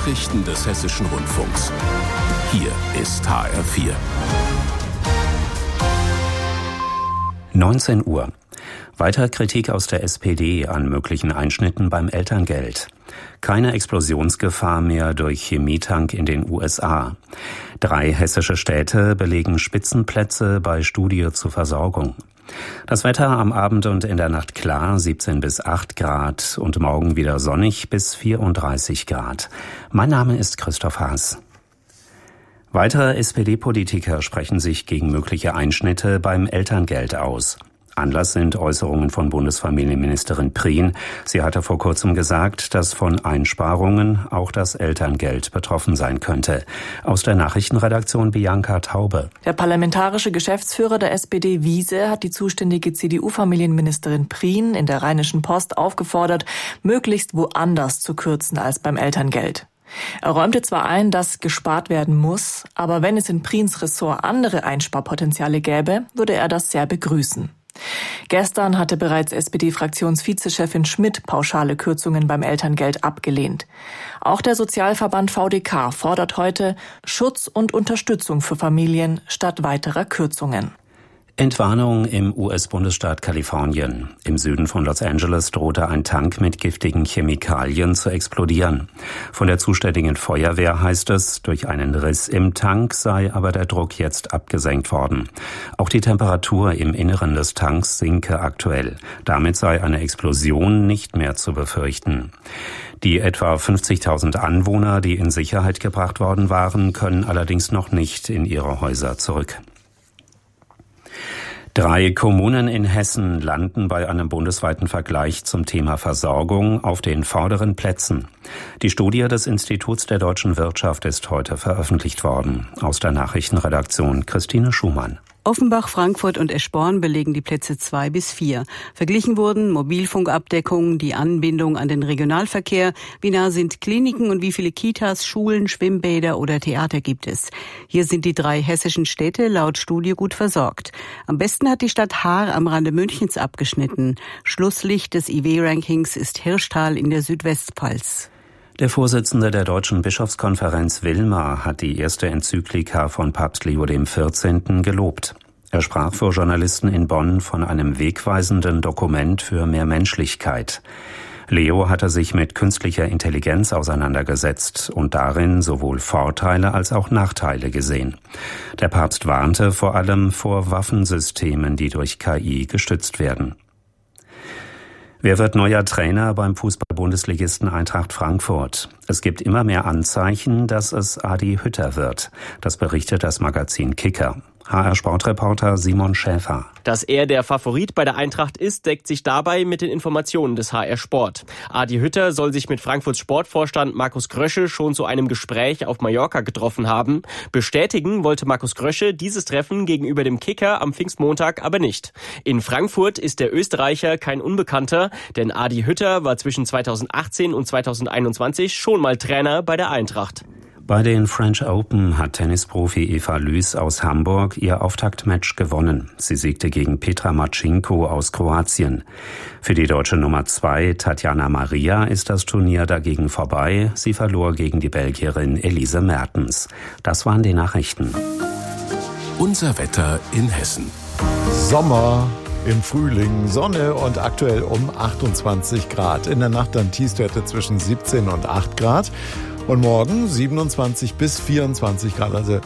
Nachrichten des Hessischen Rundfunks. Hier ist HR4. 19 Uhr. Weiter Kritik aus der SPD an möglichen Einschnitten beim Elterngeld. Keine Explosionsgefahr mehr durch Chemietank in den USA. 3 hessische Städte belegen Spitzenplätze bei Studie zur Versorgung. Das Wetter am Abend und in der Nacht klar, 17 bis 8 Grad und morgen wieder sonnig bis 34 Grad. Mein Name ist Christoph Haas. Weitere SPD-Politiker sprechen sich gegen mögliche Einschnitte beim Elterngeld aus. Anlass sind Äußerungen von Bundesfamilienministerin Prien. Sie hatte vor kurzem gesagt, dass von Einsparungen auch das Elterngeld betroffen sein könnte. Aus der Nachrichtenredaktion Bianca Taube. Der parlamentarische Geschäftsführer der SPD Wiese hat die zuständige CDU-Familienministerin Prien in der Rheinischen Post aufgefordert, möglichst woanders zu kürzen als beim Elterngeld. Er räumte zwar ein, dass gespart werden muss, aber wenn es in Priens Ressort andere Einsparpotenziale gäbe, würde er das sehr begrüßen. Gestern hatte bereits SPD-Fraktionsvizechefin Schmidt pauschale Kürzungen beim Elterngeld abgelehnt. Auch der Sozialverband VDK fordert heute Schutz und Unterstützung für Familien statt weiterer Kürzungen. Entwarnung im US-Bundesstaat Kalifornien. Im Süden von Los Angeles drohte ein Tank mit giftigen Chemikalien zu explodieren. Von der zuständigen Feuerwehr heißt es, durch einen Riss im Tank sei aber der Druck jetzt abgesenkt worden. Auch die Temperatur im Inneren des Tanks sinke aktuell. Damit sei eine Explosion nicht mehr zu befürchten. Die etwa 50.000 Anwohner, die in Sicherheit gebracht worden waren, können allerdings noch nicht in ihre Häuser zurück. 3 Kommunen in Hessen landen bei einem bundesweiten Vergleich zum Thema Versorgung auf den vorderen Plätzen. Die Studie des Instituts der deutschen Wirtschaft ist heute veröffentlicht worden. Aus der Nachrichtenredaktion Christine Schumann. Offenbach, Frankfurt und Eschborn belegen die Plätze 2 bis 4. Verglichen wurden Mobilfunkabdeckung, die Anbindung an den Regionalverkehr, wie nah sind Kliniken und wie viele Kitas, Schulen, Schwimmbäder oder Theater gibt es. Hier sind die 3 hessischen Städte laut Studie gut versorgt. Am besten hat die Stadt Haar am Rande Münchens abgeschnitten. Schlusslicht des IW-Rankings ist Hirschtal in der Südwestpfalz. Der Vorsitzende der Deutschen Bischofskonferenz Wilmar hat die erste Enzyklika von Papst Leo XIV. Gelobt. Er sprach vor Journalisten in Bonn von einem wegweisenden Dokument für mehr Menschlichkeit. Leo hatte sich mit künstlicher Intelligenz auseinandergesetzt und darin sowohl Vorteile als auch Nachteile gesehen. Der Papst warnte vor allem vor Waffensystemen, die durch KI gestützt werden. Wer wird neuer Trainer beim Fußball-Bundesligisten Eintracht Frankfurt? Es gibt immer mehr Anzeichen, dass es Adi Hütter wird. Das berichtet das Magazin Kicker. HR-Sportreporter Simon Schäfer. Dass er der Favorit bei der Eintracht ist, deckt sich dabei mit den Informationen des HR Sport. Adi Hütter soll sich mit Frankfurts Sportvorstand Markus Krösche schon zu einem Gespräch auf Mallorca getroffen haben. Bestätigen wollte Markus Krösche dieses Treffen gegenüber dem Kicker am Pfingstmontag aber nicht. In Frankfurt ist der Österreicher kein Unbekannter, denn Adi Hütter war zwischen 2018 und 2021 schon mal Trainer bei der Eintracht. Bei den French Open hat Tennisprofi Eva Lüß aus Hamburg ihr Auftaktmatch gewonnen. Sie siegte gegen Petra Marcinko aus Kroatien. Für die deutsche Nummer 2 Tatjana Maria ist das Turnier dagegen vorbei. Sie verlor gegen die Belgierin Elise Mertens. Das waren die Nachrichten. Unser Wetter in Hessen. Sommer im Frühling, Sonne und aktuell um 28 Grad. In der Nacht dann Tiefstwerte zwischen 17 und 8 Grad. Und morgen 27 bis 24 Grad, also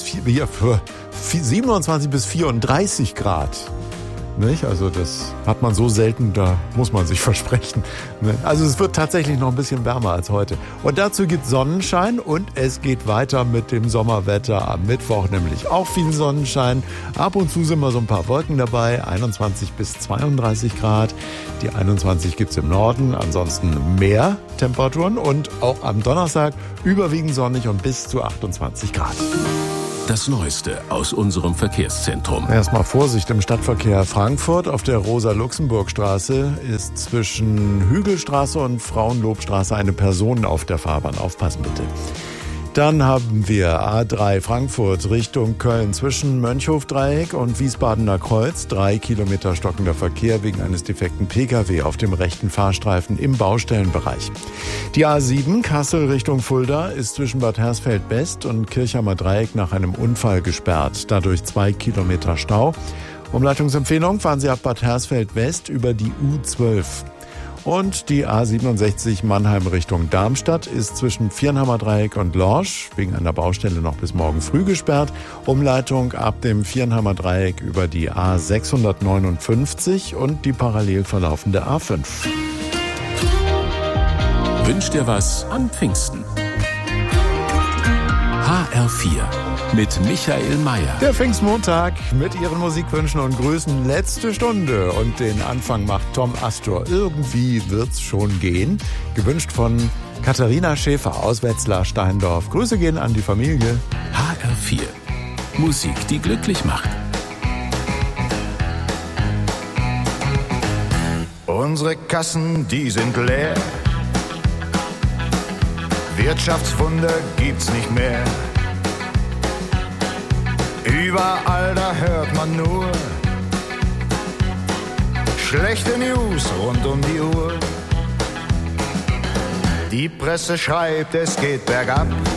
27 bis 34 Grad. Nicht? Also das hat man so selten, da muss man sich versprechen. Also es wird tatsächlich noch ein bisschen wärmer als heute. Und dazu gibt es Sonnenschein und es geht weiter mit dem Sommerwetter am Mittwoch, nämlich auch viel Sonnenschein. Ab und zu sind mal so ein paar Wolken dabei, 21 bis 32 Grad. Die 21 gibt es im Norden, ansonsten mehr Temperaturen und auch am Donnerstag überwiegend sonnig und bis zu 28 Grad. Das Neueste aus unserem Verkehrszentrum. Erstmal Vorsicht im Stadtverkehr Frankfurt. Auf der Rosa-Luxemburg-Straße ist zwischen Hügelstraße und Frauenlobstraße eine Person auf der Fahrbahn. Aufpassen bitte. Dann haben wir A3 Frankfurt Richtung Köln zwischen Mönchhof-Dreieck und Wiesbadener Kreuz. 3 Kilometer stockender Verkehr wegen eines defekten Pkw auf dem rechten Fahrstreifen im Baustellenbereich. Die A7 Kassel Richtung Fulda ist zwischen Bad Hersfeld-West und Kirchheimer Dreieck nach einem Unfall gesperrt. Dadurch 2 Kilometer Stau. Umleitungsempfehlung: fahren Sie ab Bad Hersfeld-West über die U12. Und die A67 Mannheim Richtung Darmstadt ist zwischen Viernheimer Dreieck und Lorsch wegen einer Baustelle noch bis morgen früh gesperrt. Umleitung ab dem Viernheimer Dreieck über die A659 und die parallel verlaufende A5. Wünsch dir was an Pfingsten. HR4 mit Michael Mayer. Der Pfingstmontag mit Ihren Musikwünschen und Grüßen. Letzte Stunde und den Anfang macht Tom Astor. Irgendwie wird's schon gehen. Gewünscht von Katharina Schäfer aus Wetzlar-Steindorf. Grüße gehen an die Familie. HR4 Musik, die glücklich macht. Unsere Kassen, die sind leer. Wirtschaftswunder gibt's nicht mehr. Überall da hört man nur schlechte News rund um die Uhr. Die Presse schreibt, es geht bergab.